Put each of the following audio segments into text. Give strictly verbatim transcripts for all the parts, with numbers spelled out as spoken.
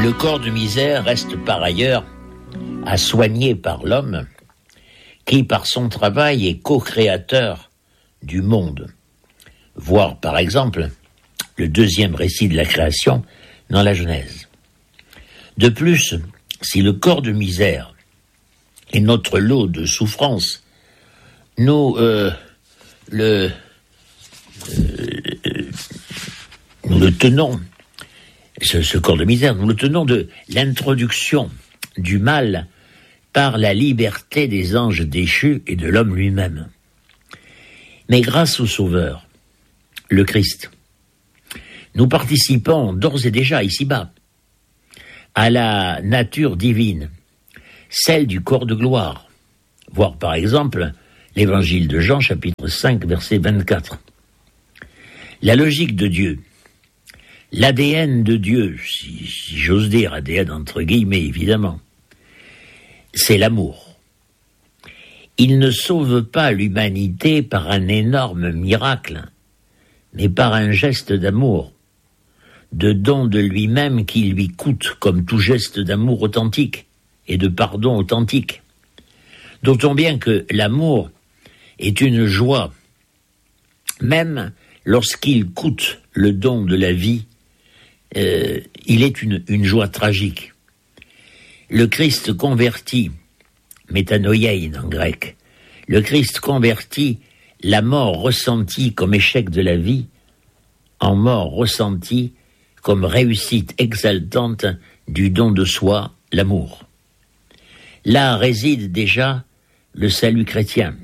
Le corps de misère reste par ailleurs à soigner par l'homme, qui par son travail est co-créateur du monde. Voir par exemple le deuxième récit de la création dans la Genèse. De plus, si le corps de misère est notre lot de souffrance, nous euh, le euh, nous le tenons, ce, ce corps de misère, nous le tenons de l'introduction du mal par la liberté des anges déchus et de l'homme lui-même. Mais grâce au Sauveur, le Christ, nous participons d'ores et déjà ici-bas à la nature divine, celle du corps de gloire. Voir par exemple l'évangile de Jean, chapitre cinq, verset vingt-quatre. La logique de Dieu, l'A D N de Dieu, si, si j'ose dire, A D N entre guillemets évidemment, c'est l'amour. Il ne sauve pas l'humanité par un énorme miracle, mais par un geste d'amour, de don de lui-même qui lui coûte comme tout geste d'amour authentique et de pardon authentique. D'autant bien que l'amour est une joie, même lorsqu'il coûte le don de la vie, euh, il est une, une joie tragique. Le Christ convertit, métanoïein en grec, le Christ convertit la mort ressentie comme échec de la vie en mort ressentie comme réussite exaltante du don de soi, l'amour. Là réside déjà le salut chrétien.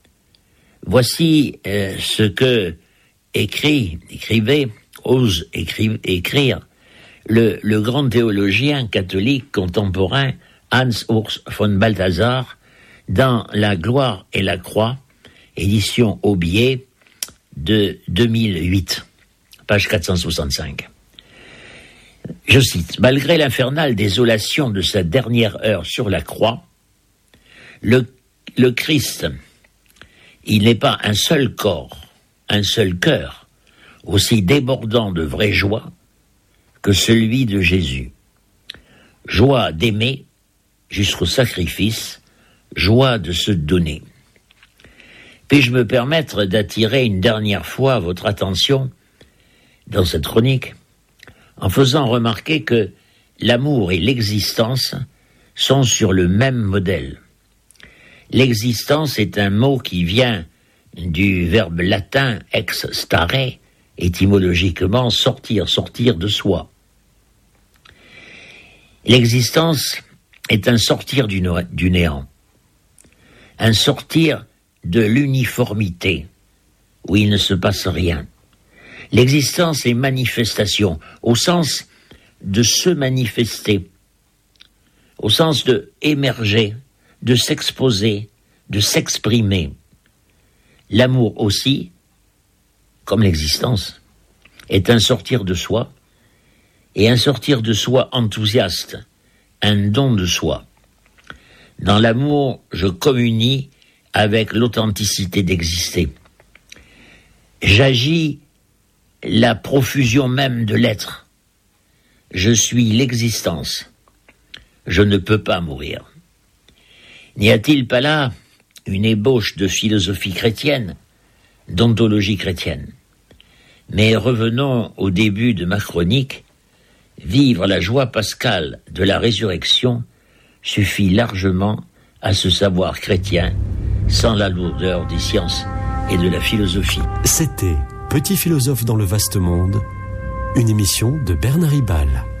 Voici euh, ce que écrit, écrivait, ose écri- écrire le, le grand théologien catholique contemporain Hans Urs von Balthasar dans La gloire et la croix, édition Aubier de deux mille huit, page quatre cent soixante-cinq. Je cite, « Malgré l'infernale désolation de sa dernière heure sur la croix, le, le Christ, il n'est pas un seul corps, un seul cœur, aussi débordant de vraie joie que celui de Jésus. Joie d'aimer jusqu'au sacrifice, joie de se donner. Puis-je me permettre d'attirer une dernière fois votre attention dans cette chronique en faisant remarquer que l'amour et l'existence sont sur le même modèle. L'existence est un mot qui vient du verbe latin ex stare, étymologiquement sortir, sortir de soi. L'existence est un sortir du, no- du néant, un sortir de l'uniformité, où il ne se passe rien. L'existence est manifestation, au sens de se manifester, au sens de émerger, de s'exposer, de s'exprimer. L'amour aussi, comme l'existence, est un sortir de soi, et un sortir de soi enthousiaste, un don de soi. Dans l'amour, je communie avec l'authenticité d'exister. J'agis la profusion même de l'être. Je suis l'existence. Je ne peux pas mourir. N'y a-t-il pas là une ébauche de philosophie chrétienne, d'ontologie chrétienne? Mais revenons au début de ma chronique. Vivre la joie pascale de la résurrection suffit largement à ce savoir chrétien sans la lourdeur des sciences et de la philosophie. C'était Petit philosophe dans le vaste monde, une émission de Bernard Ribal.